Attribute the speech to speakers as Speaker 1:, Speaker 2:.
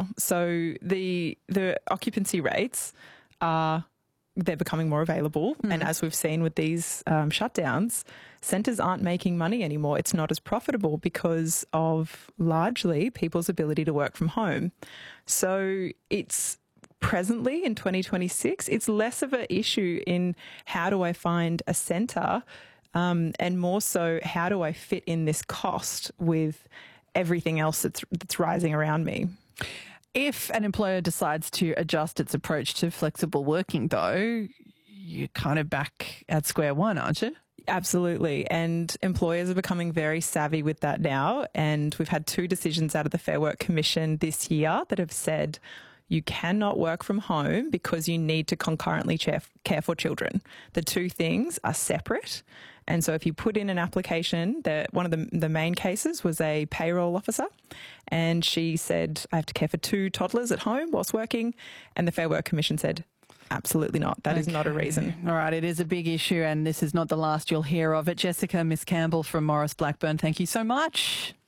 Speaker 1: now. So the occupancy rates they're becoming more available. And as we've seen with these shutdowns, centres aren't making money anymore. It's not as profitable because of largely people's ability to work from home. So it's presently in 2026, it's less of an issue in how do I find a centre and more so how do I fit in this cost with everything else that's rising around me.
Speaker 2: If an employer decides to adjust its approach to flexible working, though, you're kind of back at square one, aren't you?
Speaker 1: Absolutely. And employers are becoming very savvy with that now. And we've had 2 decisions out of the Fair Work Commission this year that have said you cannot work from home because you need to concurrently care for children. The 2 things are separate. And so if you put in an application, one of the main cases was a payroll officer, and she said, I have to care for 2 toddlers at home whilst working. And the Fair Work Commission said, absolutely not. That is not a reason.
Speaker 2: All right, it is a big issue, and this is not the last you'll hear of it. Jessica Miss Campbell from Maurice Blackburn, thank you so much.